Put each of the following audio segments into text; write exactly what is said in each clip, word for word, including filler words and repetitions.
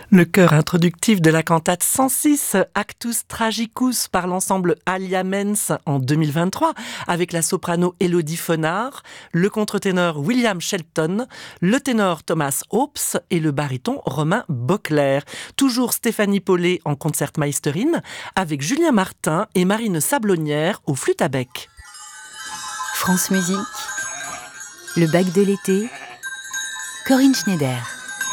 Le chœur introductif de la cantate cent six Actus Tragicus par l'ensemble Alia Mens en deux mille vingt-trois avec la soprano Élodie Fonnard, le contre-ténor William Shelton, le ténor Thomas Hopes et le baryton Romain Bockler. Toujours Stéphanie Paulet en concertmeisterin avec Julien Martin et Marine Sablonnière au flûte à bec. France Musique, le bac de l'été, Corinne Schneider.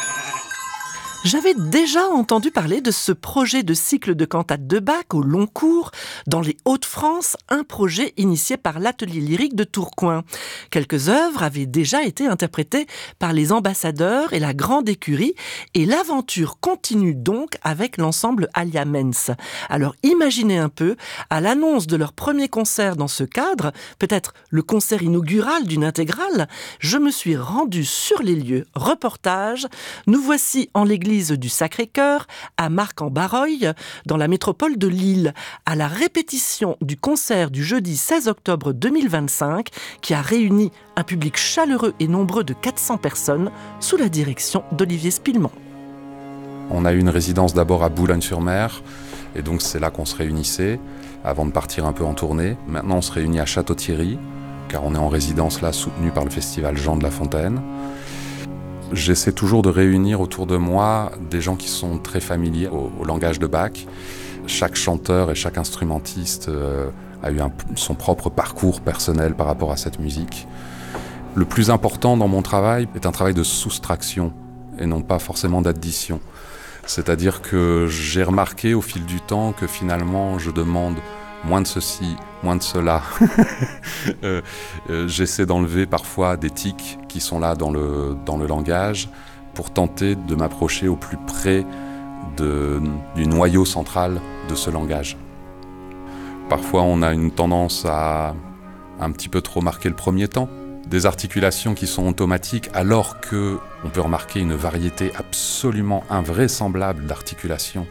J'avais déjà entendu parler de ce projet de cycle de cantates de Bach au long cours dans les Hauts-de-France, un projet initié par l'Atelier lyrique de Tourcoing. Quelques œuvres avaient déjà été interprétées par les ambassadeurs et la grande écurie et l'aventure continue donc avec l'ensemble Alia Mens. Alors imaginez un peu, à l'annonce de leur premier concert dans ce cadre, peut-être le concert inaugural d'une intégrale, je me suis rendue sur les lieux. Reportage, nous voici en l'église du Sacré-Cœur, à Marc-en-Barreuil, dans la métropole de Lille, à la répétition du concert du jeudi seize octobre deux mille vingt-cinq, qui a réuni un public chaleureux et nombreux de quatre cents personnes, sous la direction d'Olivier Spillemont. On a eu une résidence d'abord à Boulogne-sur-Mer, et donc c'est là qu'on se réunissait, avant de partir un peu en tournée. Maintenant on se réunit à Château-Thierry, car on est en résidence là, soutenu par le festival Jean de La Fontaine. J'essaie toujours de réunir autour de moi des gens qui sont très familiers au, au langage de Bach. Chaque chanteur et chaque instrumentiste euh, a eu un, son propre parcours personnel par rapport à cette musique. Le plus important dans mon travail est un travail de soustraction et non pas forcément d'addition. C'est-à-dire que j'ai remarqué au fil du temps que finalement je demande moins de ceci, moins de cela. euh, euh, j'essaie d'enlever parfois des tics qui sont là dans le, dans le langage pour tenter de m'approcher au plus près de, du noyau central de ce langage. Parfois on a une tendance à un petit peu trop marquer le premier temps, des articulations qui sont automatiques alors qu'on peut remarquer une variété absolument invraisemblable d'articulations